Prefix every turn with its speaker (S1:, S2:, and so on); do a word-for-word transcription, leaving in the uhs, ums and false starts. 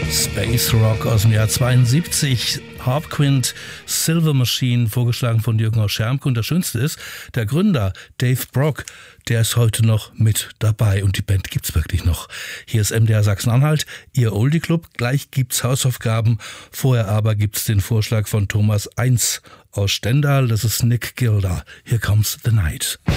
S1: Space Rock aus dem Jahr zweiundsiebzig, Harpquint, Silver Machine, vorgeschlagen von Jürgen Schermke. Und das Schönste ist, der Gründer Dave Brock, der ist heute noch mit dabei und die Band gibt's wirklich noch. Hier ist M D R Sachsen-Anhalt, Ihr Oldie Club. Gleich gibt's Hausaufgaben, vorher aber gibt's den Vorschlag von Thomas eins aus Stendal. Das ist Nick Gilder. Here Comes the Night.